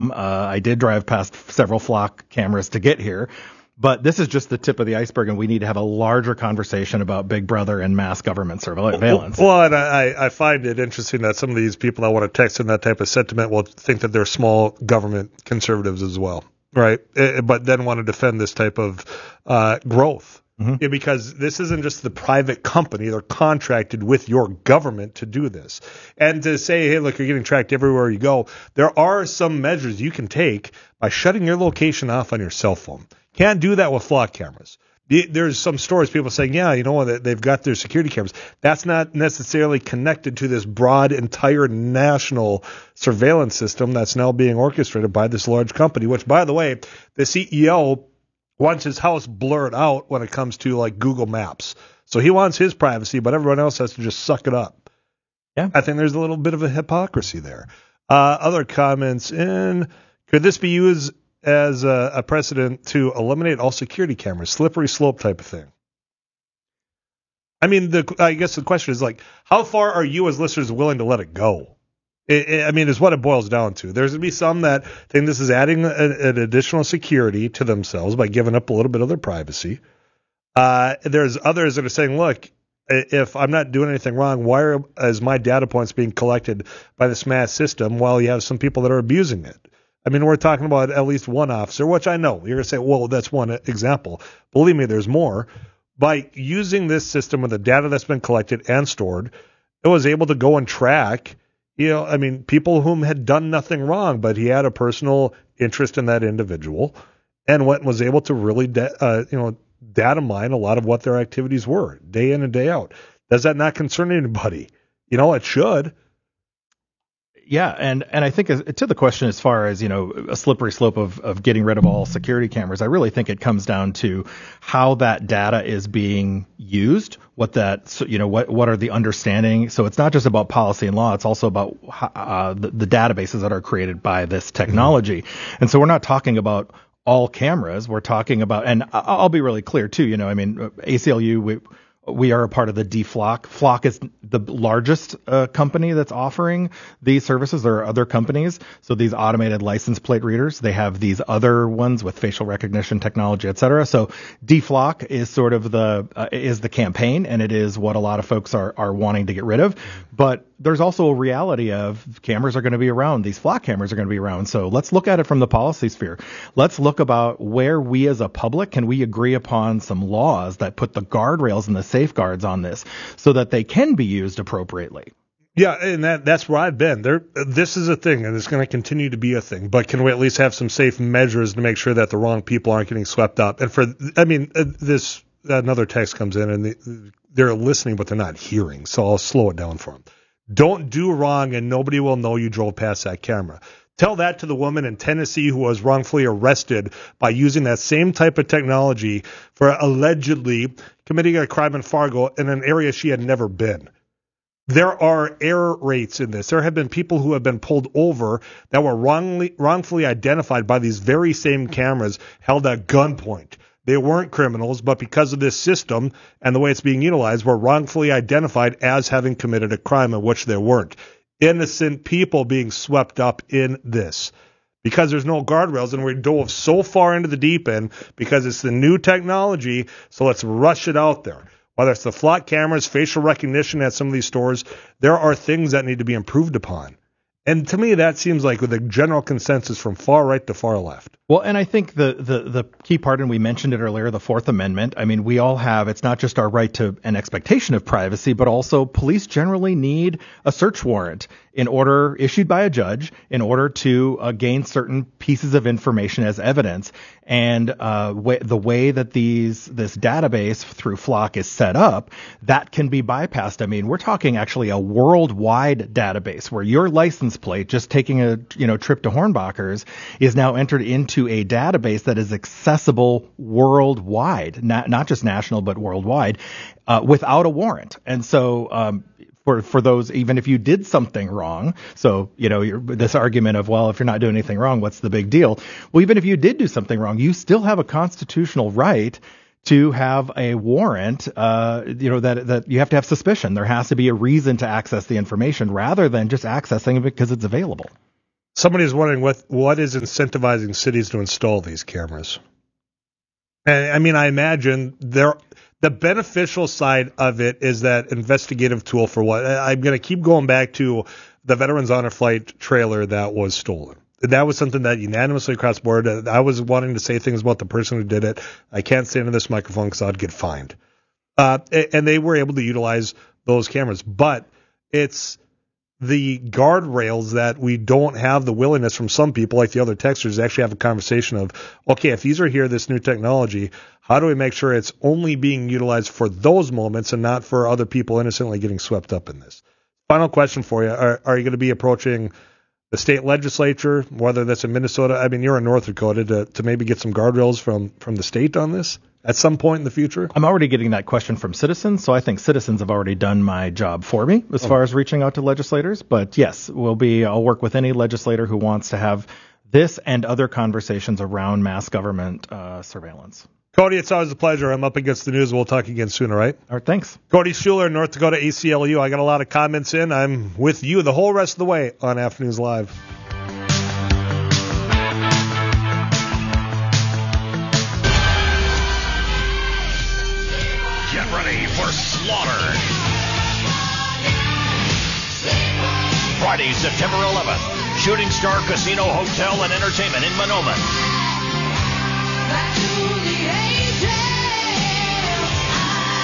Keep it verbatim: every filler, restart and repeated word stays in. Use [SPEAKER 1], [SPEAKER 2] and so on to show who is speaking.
[SPEAKER 1] Uh, I did drive past several flock cameras to get here. But this is just the tip of the iceberg, and we need to have a larger conversation about Big Brother and mass government surveillance.
[SPEAKER 2] Well, and I, I find it interesting that some of these people that want to text in that type of sentiment will think that they're small government conservatives as well, right? But then want to defend this type of uh, growth. Mm-hmm. Yeah, because this isn't just the private company. They're contracted with your government to do this. And to say, hey, look, you're getting tracked everywhere you go, there are some measures you can take by shutting your location off on your cell phone. Can't do that with flock cameras. There's some stories, people saying, yeah, you know, they've got their security cameras. That's not necessarily connected to this broad, entire national surveillance system that's now being orchestrated by this large company, which, by the way, the C E O wants his house blurred out when it comes to, like, Google Maps. So he wants his privacy, but everyone else has to just suck it up.
[SPEAKER 1] Yeah.
[SPEAKER 2] I think there's a little bit of a hypocrisy there. Uh, other comments in, could this be used as a, a precedent to eliminate all security cameras, slippery slope type of thing? I mean, the I guess the question is, like, how far are you as listeners willing to let it go? It, it, I mean, is what it boils down to. There's going to be some that think this is adding a, an additional security to themselves by giving up a little bit of their privacy. Uh, there's others that are saying, look, if I'm not doing anything wrong, why are, is my data points being collected by this mass system while you have some people that are abusing it? I mean, we're talking about at least one officer, which I know. You're going to say, well, that's one example. Believe me, there's more. By using this system with the data that's been collected and stored, it was able to go and track, you know, I mean, people whom had done nothing wrong, but he had a personal interest in that individual and went and was able to really, da- uh, you know, data mine a lot of what their activities were day in and day out. Does that not concern anybody? You know, it should.
[SPEAKER 1] Yeah, and, and I think as, to the question as far as, you know, a slippery slope of, of getting rid of all security cameras, I really think it comes down to how that data is being used, what that, so, you know, what, what are the understanding. So it's not just about policy and law. It's also about uh, the, the databases that are created by this technology. Mm-hmm. And so we're not talking about all cameras. We're talking about, and I'll be really clear too, you know, I mean, A C L U, we, We are a part of the D-Flock. Flock is the largest uh, company that's offering these services. There are other companies. So these automated license plate readers, they have these other ones with facial recognition technology, et cetera. So D-Flock is sort of the uh, is the campaign, and it is what a lot of folks are are wanting to get rid of. But there's also a reality of cameras are going to be around. These flock cameras are going to be around. So let's look at it from the policy sphere. Let's look about where we as a public can we agree upon some laws that put the guardrails and the safeguards on this so that they can be used appropriately.
[SPEAKER 2] Yeah, and that that's where I've been. There, this is a thing, and it's going to continue to be a thing. But can we at least have some safe measures to make sure that the wrong people aren't getting swept up? And for, I mean, this another text comes in, and the, they're listening, but they're not hearing. So I'll slow it down for them. Don't do wrong, and nobody will know you drove past that camera. Tell that to the woman in Tennessee who was wrongfully arrested by using that same type of technology for allegedly committing a crime in Fargo in an area she had never been. There are error rates in this. There have been people who have been pulled over that were wrongly, wrongfully identified by these very same cameras held at gunpoint. They weren't criminals, but because of this system and the way it's being utilized, were wrongfully identified as having committed a crime in which they weren't. Innocent people being swept up in this because there's no guardrails, and we dove so far into the deep end because it's the new technology, so let's rush it out there. Whether it's the flock cameras, facial recognition at some of these stores, there are things that need to be improved upon. And to me, that seems like the general consensus from far right to far left.
[SPEAKER 1] Well, and I think the, the, the key part, and we mentioned it earlier, the Fourth Amendment. I mean, we all have, it's not just our right to an expectation of privacy, but also police generally need a search warrant in order, issued by a judge, in order to uh, gain certain pieces of information as evidence. And uh, w- the way that these this database through Flock is set up, that can be bypassed. I mean, we're talking actually a worldwide database where your license plate, just taking a you know trip to Hornbachers, is now entered into a database that is accessible worldwide, not not just national but worldwide, uh, without a warrant. And so. Um, For for those, even if you did something wrong, so, you know, you're, this argument of, well, if you're not doing anything wrong, what's the big deal? Well, even if you did do something wrong, you still have a constitutional right to have a warrant, uh, you know, that, that you have to have suspicion. There has to be a reason to access the information rather than just accessing it because it's available.
[SPEAKER 2] Somebody's wondering what what is incentivizing cities to install these cameras. And I mean, I imagine there the beneficial side of it is that investigative tool for what I'm going to keep going back to the Veterans Honor Flight trailer that was stolen. That was something that unanimously across the board. I was wanting to say things about the person who did it. I can't say into this microphone because I'd get fined. Uh, and they were able to utilize those cameras, but it's the guardrails that we don't have the willingness from some people, like the other texters, to actually have a conversation of, okay, if these are here, this new technology, how do we make sure it's only being utilized for those moments and not for other people innocently getting swept up in this? Final question for you. Are, are you going to be approaching the state legislature, whether that's in Minnesota? I mean, you're in North Dakota, to, to maybe get some guardrails from, from the state on this at some point in the future?
[SPEAKER 1] I'm already getting that question from citizens, so I think citizens have already done my job for me as oh. far as reaching out to legislators. But yes, we'll be. I'll work with any legislator who wants to have this and other conversations around mass government uh, surveillance.
[SPEAKER 2] Cody, it's always a pleasure. I'm up against the news. We'll talk again soon, all right?
[SPEAKER 1] All right, thanks.
[SPEAKER 2] Cody Schuler, North Dakota A C L U. I got a lot of comments in. I'm with you the whole rest of the way on Afternoons Live.
[SPEAKER 3] Slaughter. Friday, September eleventh, Shooting Star Casino Hotel and Entertainment in Monoman.